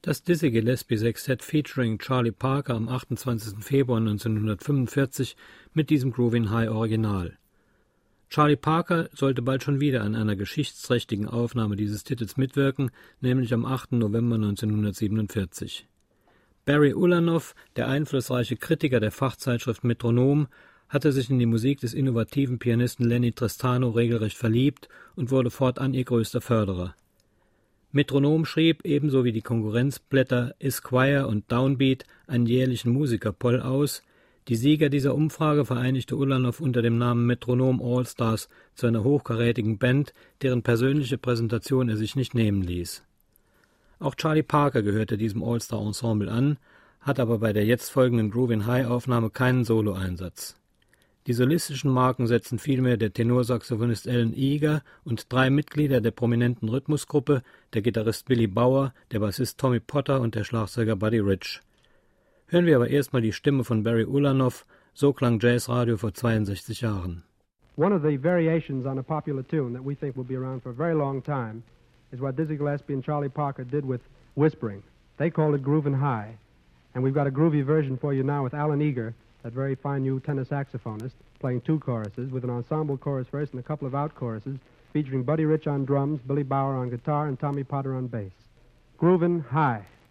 Das Dizzy Gillespie Sextett featuring Charlie Parker am 28. Februar 1945 mit diesem Groovin' High Original. Charlie Parker sollte bald schon wieder an einer geschichtsträchtigen Aufnahme dieses Titels mitwirken, nämlich am 8. November 1947. Barry Ulanov, der einflussreiche Kritiker der Fachzeitschrift Metronom, hatte sich in die Musik des innovativen Pianisten Lenny Tristano regelrecht verliebt und wurde fortan ihr größter Förderer. Metronom schrieb, ebenso wie die Konkurrenzblätter Esquire und Downbeat, einen jährlichen Musikerpoll aus. Die Sieger dieser Umfrage vereinigte Ulanov unter dem Namen Metronom All-Stars zu einer hochkarätigen Band, deren persönliche Präsentation er sich nicht nehmen ließ. Auch Charlie Parker gehörte diesem All-Star-Ensemble an, hat aber bei der jetzt folgenden Groovin' High-Aufnahme keinen Soloeinsatz. Die solistischen Marken setzen vielmehr der Tenorsaxophonist Alan Eager und 3 Mitglieder der prominenten Rhythmusgruppe, der Gitarrist Billy Bauer, der Bassist Tommy Potter und der Schlagzeuger Buddy Rich. Hören wir aber erstmal die Stimme von Barry Ulanov, so klang Jazzradio vor 62 Jahren. One of the variations on a popular tune that we think will be around for a very long time is what Dizzy Gillespie and Charlie Parker did with Whispering. They called it Groovin' High. And we've got a groovy version for you now with Alan Eager, that very fine new tenor saxophonist, playing 2 choruses, with an ensemble chorus first and a couple of out choruses, featuring Buddy Rich on drums, Billy Bauer on guitar, and Tommy Potter on bass. Groovin' High.